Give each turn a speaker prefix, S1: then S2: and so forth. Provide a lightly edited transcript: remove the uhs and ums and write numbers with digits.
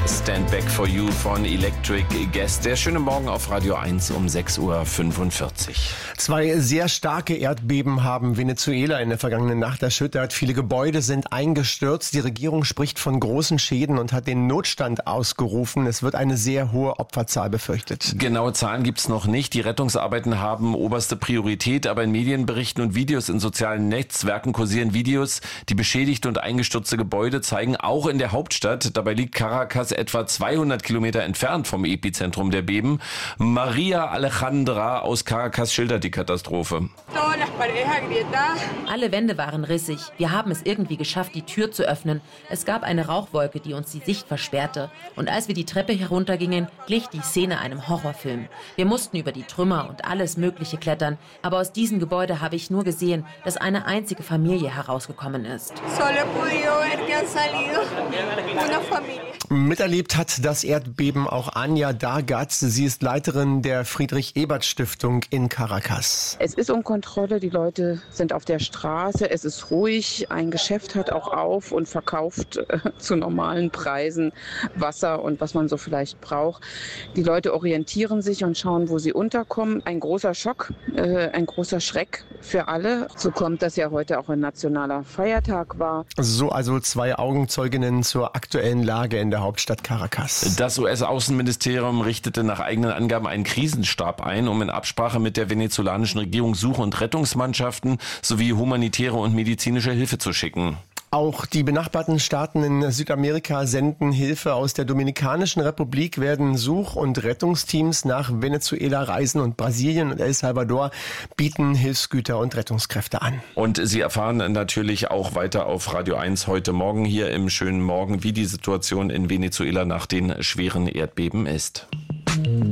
S1: Stand Back for You von Electric Guest. Der schöne Morgen auf Radio 1 um 6.45 Uhr.
S2: 2 sehr starke Erdbeben haben Venezuela in der vergangenen Nacht erschüttert. Viele Gebäude sind eingestürzt. Die Regierung spricht von großen Schäden und hat den Notstand ausgerufen. Es wird eine sehr hohe Opferzahl befürchtet.
S1: Genaue Zahlen gibt's noch nicht. Die Rettungsarbeiten haben oberste Priorität, aber in Medienberichten und Videos in sozialen Netzwerken kursieren Videos. Die beschädigte und eingestürzte Gebäude zeigen auch in der Hauptstadt. Dabei liegt Caracas etwa 200 Kilometer entfernt vom Epizentrum der Beben. Maria Alejandra aus Caracas schildert die Katastrophe.
S3: Alle Wände waren rissig. Wir haben es irgendwie geschafft, die Tür zu öffnen. Es gab eine Rauchwolke, die uns die Sicht versperrte. Und als wir die Treppe heruntergingen, glich die Szene einem Horrorfilm. Wir mussten über die Trümmer und alles Mögliche klettern. Aber aus diesem Gebäude habe ich nur gesehen, dass eine einzige Familie herausgekommen ist.
S2: Miterlebt hat das Erdbeben auch Anja Dargatz. Sie ist Leiterin der Friedrich-Ebert-Stiftung in Caracas.
S4: Es ist um Kontrolle, die Leute sind auf der Straße, es ist ruhig, ein Geschäft hat auch auf und verkauft zu normalen Preisen Wasser und was man so vielleicht braucht. Die Leute orientieren sich und schauen, wo sie unterkommen. Ein großer Schock, ein großer Schreck für alle. So kommt, dass ja heute auch ein nationaler Feiertag war.
S2: So also 2 Augenzeuginnen zur aktuellen Lage in der Hauptstadt Caracas.
S1: Das US-Außenministerium richtete nach eigenen Angaben einen Krisenstab ein, um in Absprache mit der venezolanischen Regierung Such- und Rettungsmannschaften sowie humanitäre und medizinische Hilfe zu schicken.
S2: Auch die benachbarten Staaten in Südamerika senden Hilfe. Aus der Dominikanischen Republik werden Such- und Rettungsteams nach Venezuela reisen und Brasilien und El Salvador bieten Hilfsgüter und Rettungskräfte an.
S1: Und Sie erfahren natürlich auch weiter auf Radio 1 heute Morgen hier im schönen Morgen, wie die Situation in Venezuela nach den schweren Erdbeben ist.